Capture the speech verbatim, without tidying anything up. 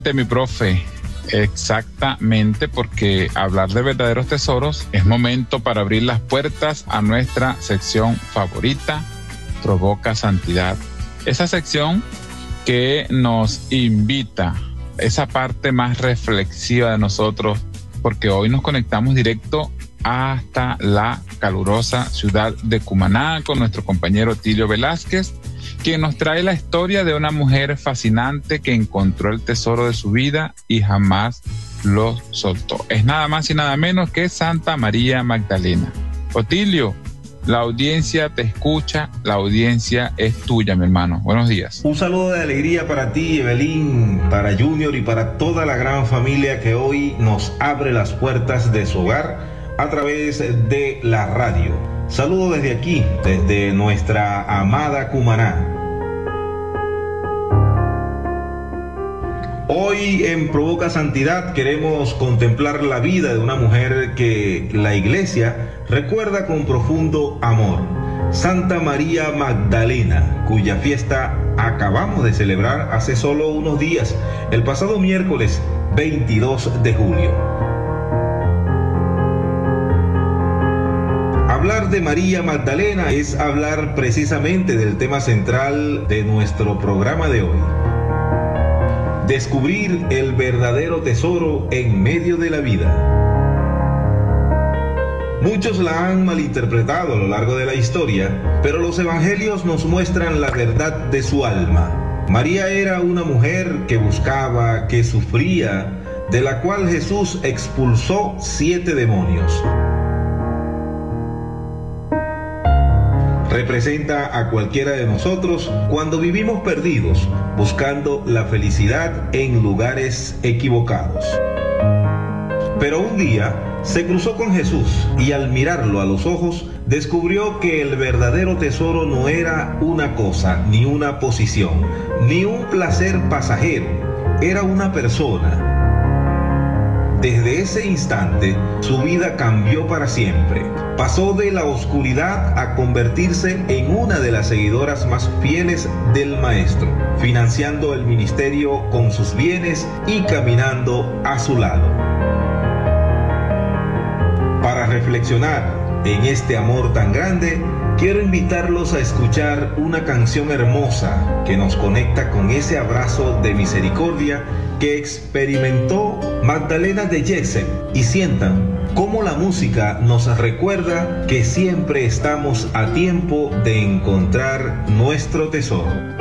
Mi profe, exactamente, porque hablar de verdaderos tesoros es momento para abrir las puertas a nuestra sección favorita, Provoca Santidad. Esa sección que nos invita, esa parte más reflexiva de nosotros, porque hoy nos conectamos directo hasta la calurosa ciudad de Cumaná con nuestro compañero Tilio Velázquez, quien nos trae la historia de una mujer fascinante que encontró el tesoro de su vida y jamás lo soltó. Es nada más y nada menos que Santa María Magdalena. Otilio, la audiencia te escucha, la audiencia es tuya, mi hermano. Buenos días. Un saludo de alegría para ti, Evelyn, para Junior y para toda la gran familia que hoy nos abre las puertas de su hogar a través de la radio. Saludo desde aquí, desde nuestra amada Cumaná. Hoy en Provoca Santidad queremos contemplar la vida de una mujer que la Iglesia recuerda con profundo amor, Santa María Magdalena, cuya fiesta acabamos de celebrar hace solo unos días, el pasado miércoles veintidós de julio. Hablar de María Magdalena es hablar precisamente del tema central de nuestro programa de hoy. Descubrir el verdadero tesoro en medio de la vida. Muchos la han malinterpretado a lo largo de la historia, pero los evangelios nos muestran la verdad de su alma. María era una mujer que buscaba, que sufría, de la cual Jesús expulsó siete demonios. Representa a cualquiera de nosotros cuando vivimos perdidos, buscando la felicidad en lugares equivocados. Pero un día se cruzó con Jesús y al mirarlo a los ojos descubrió que el verdadero tesoro no era una cosa, ni una posición, ni un placer pasajero, era una persona. Desde ese instante, su vida cambió para siempre. Pasó de la oscuridad a convertirse en una de las seguidoras más fieles del Maestro, financiando el ministerio con sus bienes y caminando a su lado. Para reflexionar en este amor tan grande, quiero invitarlos a escuchar una canción hermosa que nos conecta con ese abrazo de misericordia que experimentó Magdalena de Jessep, y sientan cómo la música nos recuerda que siempre estamos a tiempo de encontrar nuestro tesoro.